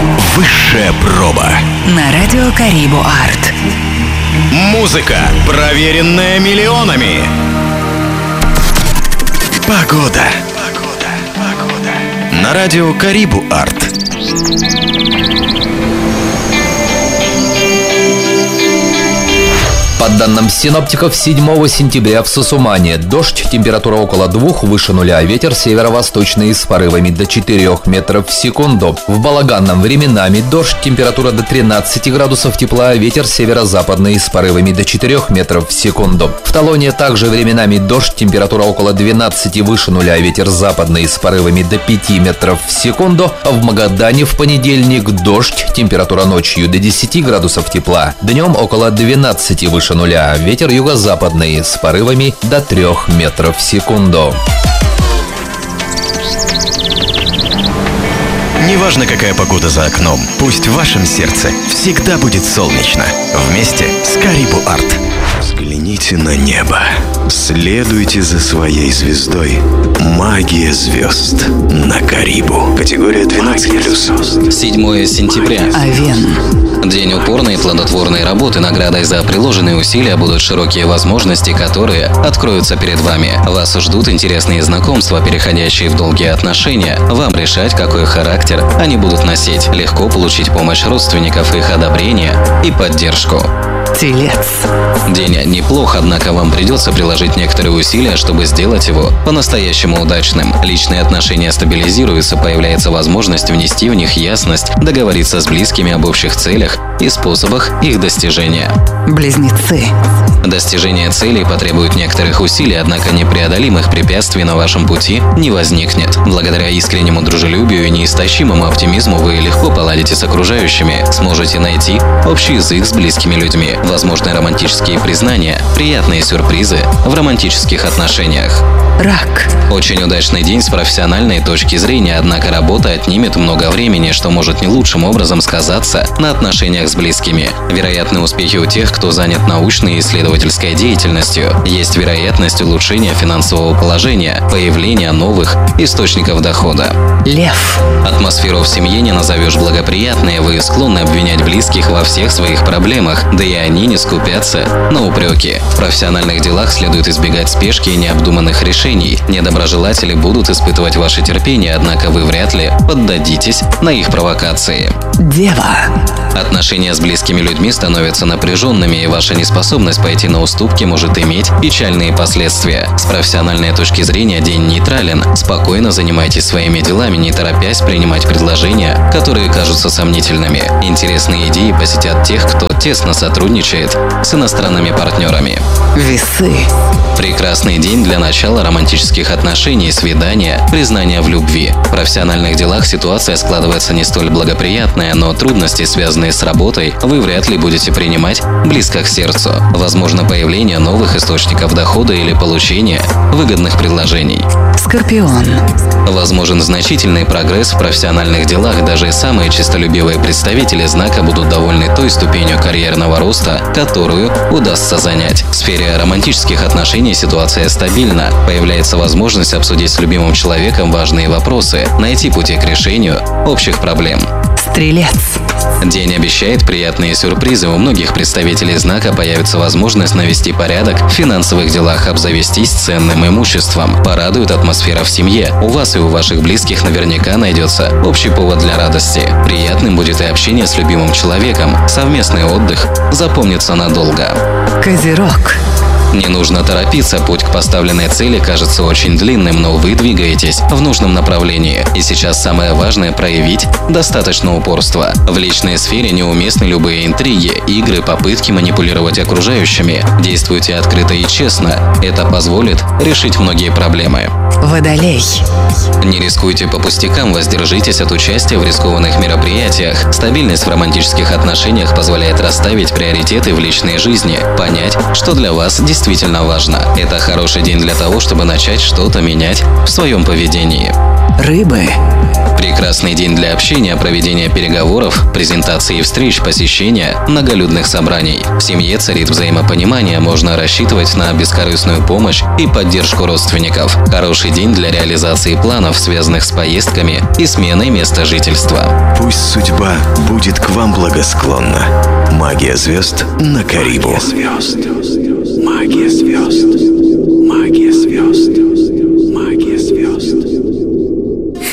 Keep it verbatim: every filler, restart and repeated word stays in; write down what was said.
Высшая проба. На радио Карибу Арт. Музыка, проверенная миллионами. Погода. Погода. Погода. На радио Карибу Арт. По данным синоптиков, седьмого сентября в Сосумане дождь, температура около двух, выше нуля, ветер северо-восточный с порывами до четырёх метров в секунду. В Балаганном временами дождь, температура до тринадцати градусов тепла, ветер северо-западный с порывами до четырёх метров в секунду. В Талоне также временами дождь, температура около двенадцати, выше нуля, ветер западный с порывами до пяти метров в секунду. А в Магадане в понедельник дождь, температура ночью до десяти градусов тепла, днем около двенадцати, выше нуля, ветер юго-западный с порывами до трех метров в секунду. Неважно, какая погода за окном, пусть в вашем сердце всегда будет солнечно. Вместе с Карибу Арт. Взгляните на небо. Следуйте за своей звездой. Магия звезд на Карибу. Категория двенадцать плюс. седьмого сентября. Овен. День упорной и плодотворной работы. Наградой за приложенные усилия будут широкие возможности, которые откроются перед вами. Вас ждут интересные знакомства, переходящие в долгие отношения. Вам решать, какой характер они будут носить. Легко получить помощь родственников, их одобрение и поддержку. Телец. День неплох, однако вам придется приложить некоторые усилия, чтобы сделать его по-настоящему удачным. Личные отношения стабилизируются, появляется возможность внести в них ясность, договориться с близкими об общих целях и способах их достижения. Близнецы. Достижение целей потребует некоторых усилий, однако непреодолимых препятствий на вашем пути не возникнет. Благодаря искреннему дружелюбию и неистощимому оптимизму вы легко поладите с окружающими, сможете найти общий язык с близкими людьми. Возможны романтические признания, приятные сюрпризы в романтических отношениях. Рак. Очень удачный день с профессиональной точки зрения, однако работа отнимет много времени, что может не лучшим образом сказаться на отношениях с близкими. Вероятны успехи у тех, кто занят научной и исследовательской деятельностью. Есть вероятность улучшения финансового положения, появления новых источников дохода. Лев. Атмосферу в семье не назовешь благоприятной, вы склонны обвинять близких во всех своих проблемах, да и они не скупятся на упреки. В профессиональных делах следует избегать спешки и необдуманных решений. Недоброжелатели будут испытывать ваше терпение, однако вы вряд ли поддадитесь на их провокации. Дева. Отношения с близкими людьми становятся напряженными, и ваша неспособность пойти на уступки может иметь печальные последствия. С профессиональной точки зрения день нейтрален. Спокойно занимайтесь своими делами, не торопясь принимать предложения, которые кажутся сомнительными. Интересные идеи посетят тех, кто тесно сотрудничает с иностранными партнерами. Весы. Прекрасный день для начала романтических отношений, свидания, признания в любви. В профессиональных делах ситуация складывается не столь благоприятная, но трудности, связанные с работой, вы вряд ли будете принимать близко к сердцу. Возможно появление новых источников дохода или получение выгодных предложений. Скорпион. Возможен значительный прогресс в профессиональных делах. Даже самые честолюбивые представители знака будут довольны той ступенью карьерного роста, которую удастся занять. В сфере романтических отношений ситуация стабильна. Появляется возможность обсудить с любимым человеком важные вопросы, найти пути к решению общих проблем. Стрелец. День обещает приятные сюрпризы. У многих представителей знака появится возможность навести порядок в финансовых делах, обзавестись ценным имуществом. Порадует атмосфера в семье. У вас и у ваших близких наверняка найдется общий повод для радости. Приятным будет и общение с любимым человеком. Совместный отдых запомнится надолго. Козерог. Не нужно торопиться, путь к поставленной цели кажется очень длинным, но вы двигаетесь в нужном направлении. И сейчас самое важное – проявить достаточно упорства. В личной сфере неуместны любые интриги, игры, попытки манипулировать окружающими. Действуйте открыто и честно. Это позволит решить многие проблемы. Водолей. Не рискуйте по пустякам, воздержитесь от участия в рискованных мероприятиях. Стабильность в романтических отношениях позволяет расставить приоритеты в личной жизни, понять, что для вас действительно действительно важно. Это хороший день для того, чтобы начать что-то менять в своем поведении. Рыбы. Прекрасный день для общения, проведения переговоров, презентаций и встреч, посещения многолюдных собраний. В семье царит взаимопонимание, можно рассчитывать на бескорыстную помощь и поддержку родственников. Хороший день для реализации планов, связанных с поездками и сменой места жительства. Пусть судьба будет к вам благосклонна. Магия звезд на Карибу. Магия звезд.